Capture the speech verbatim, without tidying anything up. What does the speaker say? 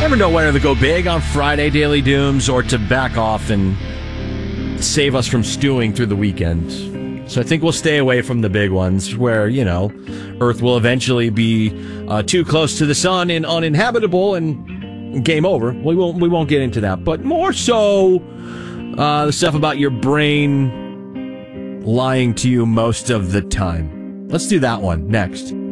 never know whether to go big on Friday Daily Dooms or to back off and save us from stewing through the weekend. So I think we'll stay away from the big ones where, you know, Earth will eventually be uh, too close to the sun and uninhabitable and game over. We won't, we won't get into that. But more so, uh, the stuff about your brain lying to you most of the time. Let's do that one next.